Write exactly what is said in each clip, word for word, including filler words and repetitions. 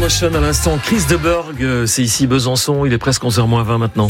Motion à l'instant. Chris de Burgh, c'est ici Besançon. Il est presque onze heures moins vingt maintenant.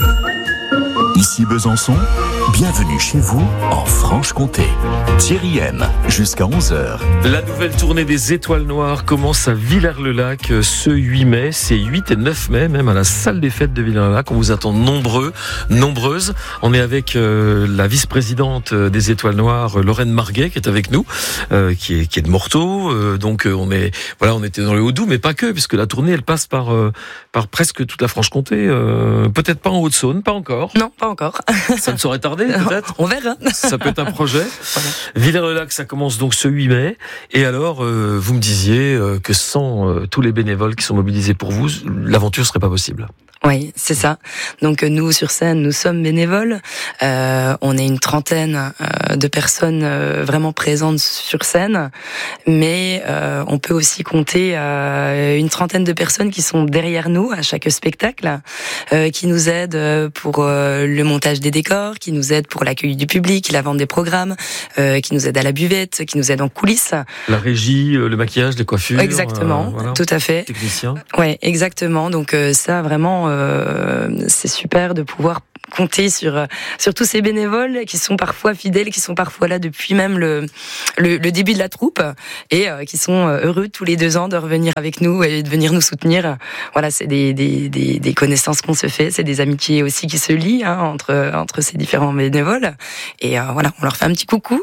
Ici Besançon, bienvenue chez vous en Franche-Comté. Thierry M, jusqu'à onze heures. La nouvelle tournée des Étoiles Noires commence à Villers-le-Lac ce huit mai. C'est huit et neuf mai, même à la salle des fêtes de Villers-le-Lac. On vous attend nombreux, nombreuses. On est avec euh, la vice-présidente des Étoiles Noires, Lorraine Marguet, qui est avec nous, euh, qui, est, qui est de Morteau. Euh, donc euh, on est, voilà, on était dans le Haut-Doubs, mais pas que, puisque la tournée, elle passe par, euh, par presque toute la Franche-Comté. Euh, peut-être pas en Haute-Saône, pas encore. Non, pas encore. Ça ne saurait tarder, peut-être. On verra. Ça peut être un projet. Voilà. Villers-le-Lac, ça commence donc ce huit mai. Et alors, euh, vous me disiez euh, que sans euh, tous les bénévoles qui sont mobilisés pour vous, l'aventure serait pas possible. Oui, c'est ça. Donc nous, sur scène, nous sommes bénévoles. Euh, on est une trentaine euh, de personnes euh, vraiment présentes sur scène, mais euh, on peut aussi compter euh, une trentaine de personnes qui sont derrière nous à chaque spectacle, euh, qui nous aident pour euh, le montage des décors, qui nous aident pour l'accueil du public, la vente des programmes, euh, qui nous aident à la buvette, qui nous aident en coulisses. La régie, le maquillage, les coiffures. Exactement, euh, voilà. Tout à fait. Technicien. Ouais, exactement. Donc euh, ça, vraiment. Euh, c'est super de pouvoir compter sur sur tous ces bénévoles qui sont parfois fidèles, qui sont parfois là depuis même le le, le début de la troupe et euh, qui sont heureux tous les deux ans de revenir avec nous et de venir nous soutenir. Voilà, c'est des des des, des connaissances qu'on se fait, c'est des amitiés aussi qui se lient hein, entre entre ces différents bénévoles et euh, voilà, on leur fait un petit coucou.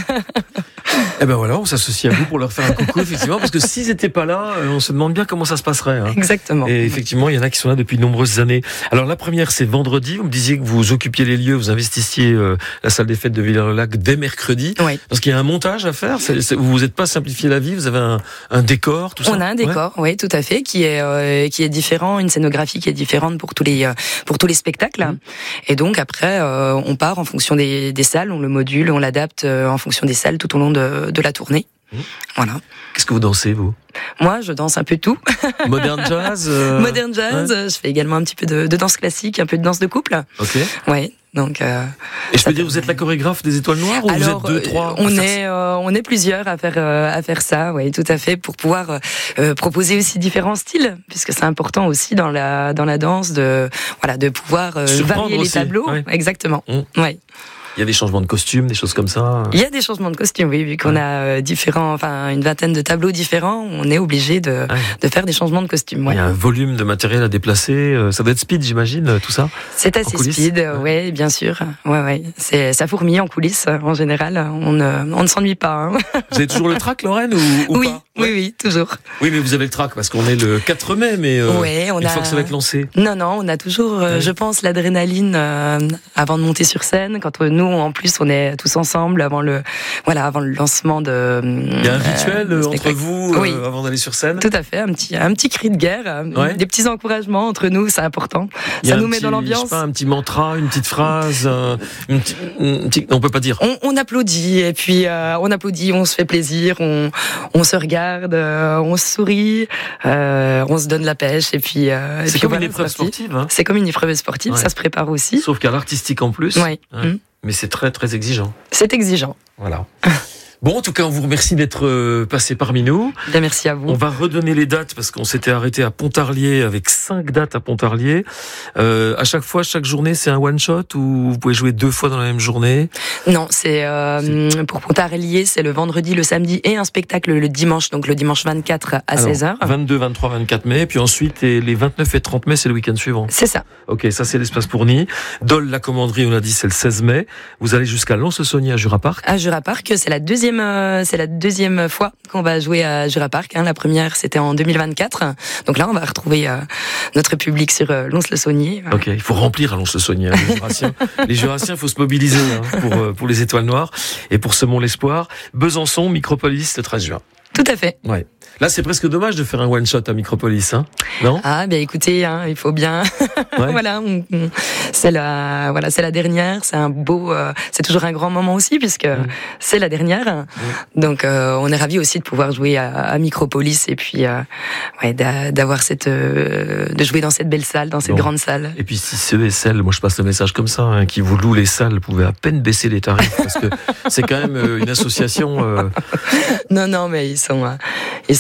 Eh ben voilà, on s'associe à vous pour leur faire un coucou, effectivement, parce que s'ils n'étaient pas là, on se demande bien comment ça se passerait. Hein. Exactement. Et effectivement, il y en a qui sont là depuis de nombreuses années. Alors la première, c'est vendredi. Vous me disiez que vous occupiez les lieux, vous investissiez euh, la salle des fêtes de Villers-le-Lac dès mercredi. Oui. Parce qu'il y a un montage à faire. C'est, c'est, vous vous êtes pas simplifié la vie. Vous avez un, un décor, tout ça. On a un décor, ouais. Oui, tout à fait, qui est euh, qui est différent, une scénographie qui est différente pour tous les euh, pour tous les spectacles. Mmh. Et donc après, euh, on part en fonction des, des salles, on le module, on l'adapte euh, en fonction des salles tout au long de, de la tournée. Mmh. Voilà. Qu'est-ce que vous dansez, vous ? Moi, je danse un peu tout. Modern jazz. Euh... Modern jazz. Ouais. Je fais également un petit peu de, de danse classique, un peu de danse de couple. Ok. Ouais. Donc. Euh, Et je peux dire, vous êtes la chorégraphe des Étoiles Noires ou alors, vous êtes deux, trois On est, euh, on est plusieurs à faire euh, à faire ça. Oui, tout à fait, pour pouvoir euh, proposer aussi différents styles, puisque c'est important aussi dans la dans la danse de voilà de pouvoir euh, varier aussi. Les tableaux. Ouais. Exactement. Mmh. Ouais. Il y a des changements de costumes, des choses comme ça. Il y a des changements de costumes, oui, vu qu'on ouais. a euh, différents, enfin une vingtaine de tableaux différents, on est obligé de ouais. de faire des changements de costumes. Ouais. Il y a un volume de matériel à déplacer. Ça doit être speed, j'imagine, tout ça. C'est assez speed, ouais. ouais, bien sûr. Ouais, ouais. C'est ça fourmille en coulisses en général. On ne, on ne s'ennuie pas. Hein. Vous avez toujours le track, Lorraine, ou, ou oui, pas oui, oui, toujours. Oui, mais vous avez le track parce qu'on est le quatre mai, mais euh, ouais, on une a... fois que ça va être lancé. Non, non, on a toujours, euh, ouais. je pense, l'adrénaline euh, avant de monter sur scène. Quand nous, en plus, on est tous ensemble avant le, voilà, avant le lancement de. Il y a un rituel euh, entre vous euh, oui. avant d'aller sur scène. Tout à fait, un petit, un petit cri de guerre, ouais. des petits encouragements entre nous, c'est important. Ça nous met petit, dans l'ambiance. Je sais pas, un petit mantra, une petite phrase, un, une petite, une petite, non, on peut pas dire. On, on applaudit et puis euh, on applaudit, on se fait plaisir, on, on se regarde, euh, on se sourit, euh, on se donne la pêche et puis. Euh, c'est et puis comme voilà, une épreuve sportive. Hein. C'est comme une épreuve sportive, ouais. Ça se prépare aussi. Sauf qu'à l'artistique en plus. Oui. Ouais. Mmh. Mais c'est très très exigeant. C'est exigeant. Voilà. Bon, en tout cas, on vous remercie d'être passé parmi nous. Bien, merci à vous. On va redonner les dates parce qu'on s'était arrêté à Pontarlier avec cinq dates à Pontarlier. Euh, à chaque fois, chaque journée, c'est un one shot ou vous pouvez jouer deux fois dans la même journée? Non, c'est, euh, c'est... pour Pontarlier, c'est le vendredi, le samedi et un spectacle le dimanche, donc le dimanche vingt-quatre à Alors, seize heures. vingt-deux, vingt-trois, vingt-quatre mai, puis ensuite les vingt-neuf et trente mai, c'est le week-end suivant. C'est ça. Ok, ça c'est l'espace Pourny. Dole, la commanderie, on a dit, c'est le seize mai. Vous allez jusqu'à Lons-le-Saunier à Jura Park. À Jura Park, c'est la deuxième, euh, c'est la deuxième fois qu'on va jouer à Jura Park. Hein. La première, c'était en deux mille vingt-quatre. Donc là, on va retrouver euh, notre public sur euh, Lons-le-Saunier. Ok, il faut remplir à Lons-le-Saunier. Hein, les Jurassiens, les Jurassiens, il faut se mobiliser hein, pour euh, pour les Étoiles Noires et pour Semons l'espoir. Besançon, Micropolis, le treize juin. Tout à fait. Ouais. Là, c'est presque dommage de faire un one shot à Micropolis, hein, non? Ah, ben écoutez, hein, il faut bien. Ouais. voilà, on, on, c'est la, voilà, c'est la dernière. C'est un beau, euh, c'est toujours un grand moment aussi puisque mmh. c'est la dernière. Mmh. Donc, euh, on est ravis aussi de pouvoir jouer à, à Micropolis et puis, euh, ouais, d'avoir cette, euh, de jouer dans cette belle salle, dans cette bon. grande salle. Et puis, si C E S L, moi, je passe le message comme ça, hein, qui vous loue les salles, vous pouvez à peine baisser les tarifs parce que c'est quand même une association. Euh... Non, non, mais ils sont, euh, ils sont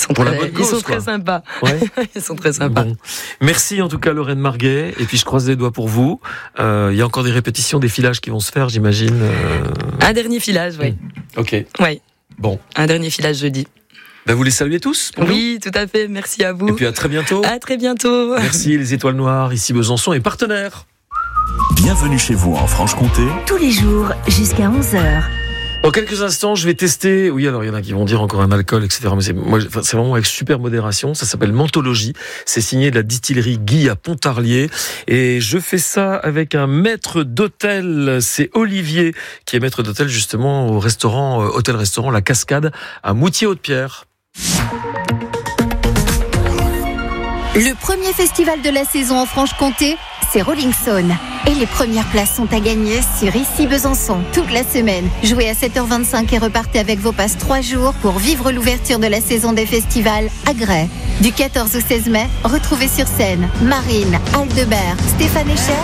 sont Pour très, la bonne ils cause, sont quoi. très sympas. Ouais. Ils sont très sympas. Bon. Merci en tout cas Lorraine Marguet, et puis je croise les doigts pour vous. Euh, il y a encore des répétitions, des filages qui vont se faire, j'imagine. Euh... Un dernier filage, oui. Mmh. Ok. Oui. Bon. Un dernier filage jeudi. Ben vous les saluez tous pour Oui, tout à fait. Merci à vous. nous. Et puis à très bientôt. À très bientôt. Merci les Étoiles Noires, ici Besançon et partenaires. Bienvenue chez vous en Franche-Comté. Tous les jours jusqu'à onze heures. Dans quelques instants, je vais tester. Oui, alors il y en a qui vont dire encore un alcool, et cetera. Mais c'est, moi, enfin, c'est vraiment avec super modération. Ça s'appelle Menthologie. C'est signé de la distillerie Guy à Pontarlier. Et je fais ça avec un maître d'hôtel. C'est Olivier qui est maître d'hôtel justement au restaurant, euh, hôtel-restaurant La Cascade à Moutier-Haute-Pierre. Le premier festival de la saison en Franche-Comté, c'est Rolling Stone. Et les premières places sont à gagner sur Ici Besançon toute la semaine. Jouez à sept heures vingt-cinq et repartez avec vos passes trois jours pour vivre l'ouverture de la saison des festivals à Grès. Du quatorze au seize mai, retrouvez sur scène Marine, Aldebert, Stéphane Echer.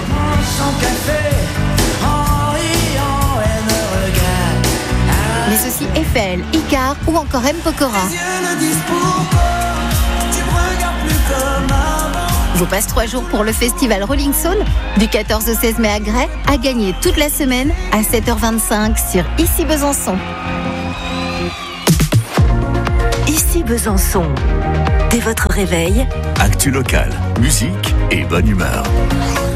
Mais aussi Eiffel, Icar ou encore M. Pokora. Vous passez trois jours pour le festival Rolling Stone du quatorze au seize mai à Grès, à gagner toute la semaine à sept heures vingt-cinq sur Ici Besançon. Ici Besançon. Dès votre réveil, Actu locale, musique et bonne humeur.